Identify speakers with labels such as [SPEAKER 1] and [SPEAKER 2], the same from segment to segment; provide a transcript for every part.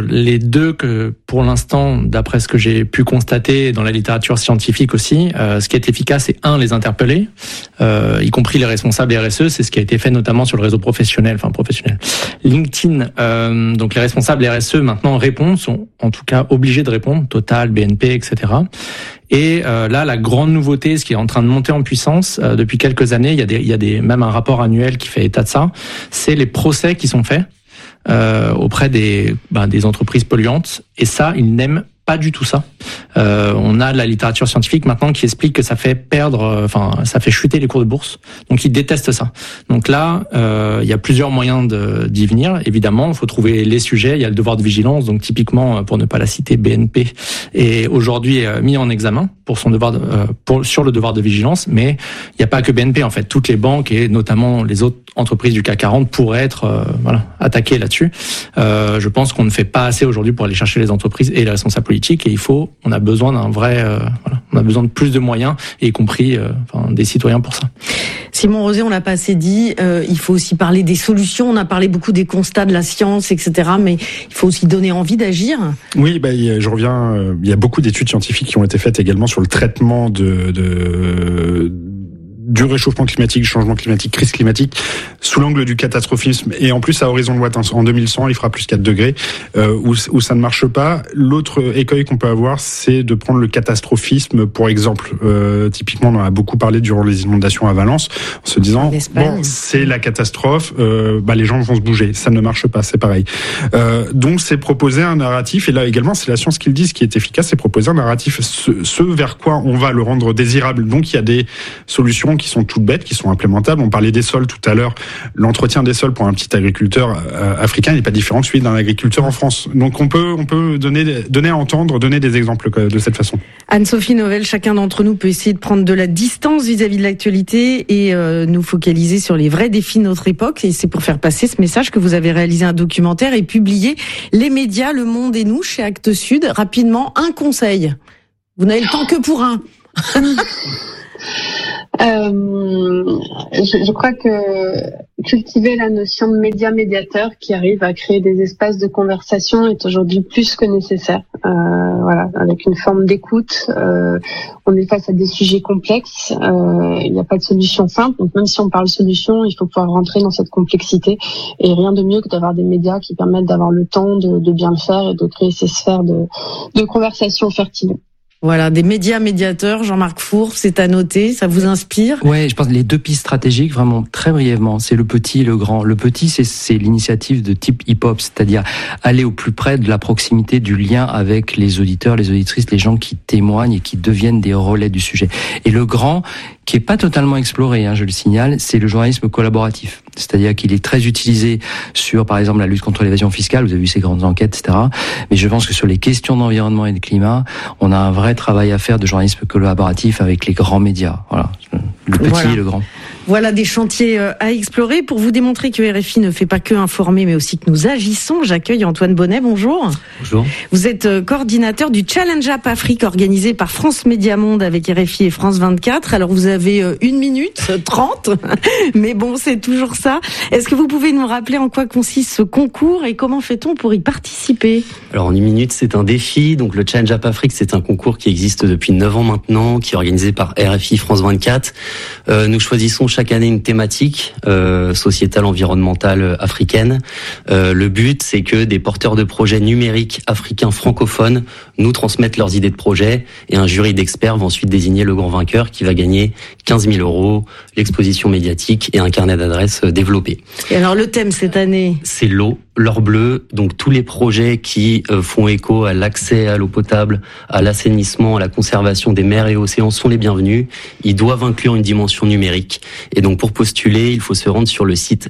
[SPEAKER 1] les deux que, pour l'instant, d'après ce que j'ai pu constater dans la littérature scientifique aussi, ce qui est efficace, c'est les interpeller, y compris les responsables RSE. C'est ce qui a été fait notamment sur le réseau professionnel. LinkedIn. Donc les responsables RSE maintenant répondent, sont en tout cas obligés de répondre. Total, BNP, etc. Et là, la grande nouveauté, ce qui est en train de monter en puissance depuis quelques années, il y a même un rapport annuel qui fait état de ça, c'est les procès qui sont faits auprès des entreprises polluantes. Et ça, ils n'aiment pas du tout ça. On a de la littérature scientifique maintenant qui explique que ça fait ça fait chuter les cours de bourse. Donc ils détestent ça. Donc là, il y a plusieurs moyens d'y venir. Évidemment, il faut trouver les sujets. Il y a le devoir de vigilance. Donc typiquement, pour ne pas la citer, BNP est aujourd'hui mis en examen pour son devoir sur le devoir de vigilance. Mais il n'y a pas que BNP en fait. Toutes les banques et notamment les autres entreprises du CAC 40 pourraient être attaquées là-dessus. Je pense qu'on ne fait pas assez aujourd'hui pour aller chercher les entreprises et les responsables politiques. Et on a besoin d'un vrai, on a besoin de plus de moyens, et y compris des citoyens pour ça.
[SPEAKER 2] Simon Rosé, on l'a pas assez dit, il faut aussi parler des solutions. On a parlé beaucoup des constats de la science, etc. Mais il faut aussi donner envie d'agir. Oui,
[SPEAKER 3] je reviens. Il y a beaucoup d'études scientifiques qui ont été faites également sur le traitement du réchauffement climatique, du changement climatique, crise climatique, sous l'angle du catastrophisme, et en plus à horizon de lointain. En 2100, il fera plus 4 degrés, où ça ne marche pas. L'autre écueil qu'on peut avoir, c'est de prendre le catastrophisme pour exemple. Typiquement, on en a beaucoup parlé durant les inondations à Valence, en se disant, c'est la catastrophe, les gens vont se bouger. Ça ne marche pas, c'est pareil. Donc, c'est proposer un narratif, et là également, c'est la science qui le dit, ce qui est efficace, c'est proposer un narratif, ce vers quoi on va le rendre désirable. Donc, il y a des solutions qui sont toutes bêtes, qui sont implémentables. On parlait des sols tout à l'heure. L'entretien des sols pour un petit agriculteur africain n'est pas différent de celui d'un agriculteur en France. Donc on peut donner à entendre, donner des exemples de cette façon.
[SPEAKER 2] Anne-Sophie Novelle, chacun d'entre nous peut essayer de prendre de la distance vis-à-vis de l'actualité et nous focaliser sur les vrais défis de notre époque. Et c'est pour faire passer ce message que vous avez réalisé un documentaire et publié Les médias, le monde et nous chez Actes Sud. Rapidement, un conseil. Vous n'avez le temps que pour un.
[SPEAKER 4] Je crois que cultiver la notion de médiateur qui arrive à créer des espaces de conversation est aujourd'hui plus que nécessaire. Avec une forme d'écoute, on est face à des sujets complexes. Il n'y a pas de solution simple. Donc même si on parle solution, il faut pouvoir rentrer dans cette complexité. Et rien de mieux que d'avoir des médias qui permettent d'avoir le temps de bien le faire et de créer ces sphères de conversation fertiles.
[SPEAKER 2] Voilà, des médiateurs, Jean-Marc Four, c'est à noter, ça vous inspire?
[SPEAKER 5] Ouais, je pense que les deux pistes stratégiques, vraiment très brièvement, c'est le petit et le grand. Le petit, c'est l'initiative de type hip-hop, c'est-à-dire aller au plus près de la proximité du lien avec les auditeurs, les auditrices, les gens qui témoignent et qui deviennent des relais du sujet. Et le grand, qui est pas totalement exploré, je le signale, c'est le journalisme collaboratif. C'est-à-dire qu'il est très utilisé sur, par exemple, la lutte contre l'évasion fiscale. Vous avez vu ces grandes enquêtes, etc. Mais je pense que sur les questions d'environnement et de climat, on a un vrai travail à faire de journalisme collaboratif avec les grands médias. Voilà, le petit et le grand.
[SPEAKER 2] Voilà des chantiers à explorer. Pour vous démontrer que RFI ne fait pas que informer, mais aussi que nous agissons, j'accueille Antoine Bonnet. Bonjour.
[SPEAKER 6] Bonjour.
[SPEAKER 2] Vous êtes coordinateur du Challenge Up Afrique organisé par France Média Monde avec RFI et France 24. Alors vous avez 1 minute 30, mais bon, c'est toujours ça. Est-ce que vous pouvez nous rappeler en quoi consiste ce concours et comment fait-on pour y participer?
[SPEAKER 6] Alors en 1 minute, c'est un défi. Donc le Challenge Up Afrique, c'est un concours qui existe depuis 9 ans maintenant, qui est organisé par RFI France 24. Nous choisissons chaque année une thématique sociétale, environnementale africaine. Le but, c'est que des porteurs de projets numériques africains francophones nous transmettent leurs idées de projet et un jury d'experts va ensuite désigner le grand vainqueur qui va gagner 15 000 €, l'exposition médiatique et un carnet d'adresses développé.
[SPEAKER 2] Et alors le thème cette année?
[SPEAKER 6] C'est l'eau. L'or bleu, donc tous les projets qui font écho à l'accès à l'eau potable, à l'assainissement, à la conservation des mers et océans sont les bienvenus. Ils doivent inclure une dimension numérique. Et donc pour postuler, il faut se rendre sur le site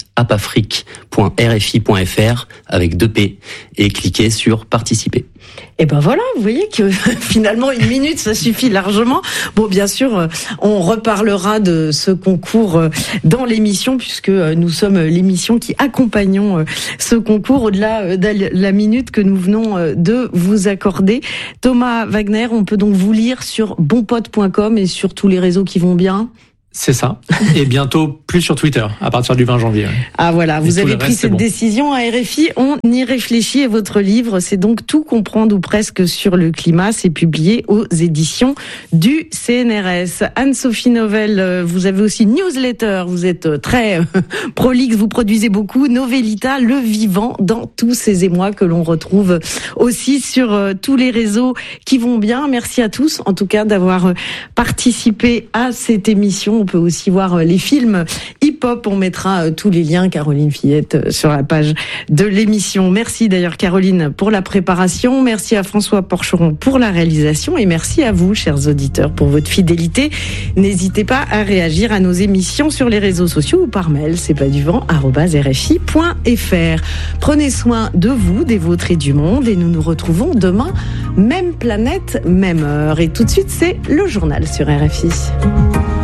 [SPEAKER 6] appafrique.rfi.fr avec 2 P et cliquer sur participer.
[SPEAKER 2] Et ben voilà, vous voyez que finalement 1 minute ça suffit largement. Bon, bien sûr, on reparlera de ce concours dans l'émission puisque nous sommes l'émission qui accompagnons ce concours au-delà de la minute que nous venons de vous accorder. Thomas Wagner, on peut donc vous lire sur bonpote.com et sur tous les réseaux qui vont bien.
[SPEAKER 1] C'est ça. Et bientôt plus sur Twitter, à partir du 20 janvier.
[SPEAKER 2] Ah voilà, vous avez pris cette décision à RFI, on y réfléchit et votre livre, c'est donc Tout comprendre ou presque sur le climat, c'est publié aux éditions du CNRS. Anne-Sophie Novelle, vous avez aussi une newsletter, vous êtes très prolixe, vous produisez beaucoup, Novelita, le vivant dans tous ces émois que l'on retrouve aussi sur tous les réseaux qui vont bien. Merci à tous, en tout cas, d'avoir participé à cette émission. On peut aussi voir les films hip-hop. On mettra tous les liens, Caroline Fillette, sur la page de l'émission. Merci d'ailleurs, Caroline, pour la préparation. Merci à François Porcheron pour la réalisation. Et merci à vous, chers auditeurs, pour votre fidélité. N'hésitez pas à réagir à nos émissions sur les réseaux sociaux ou par mail. C'est pas du vent@rfi.fr. Prenez soin de vous, des vôtres et du monde. Et nous nous retrouvons demain, même planète, même heure. Et tout de suite, c'est le journal sur RFI.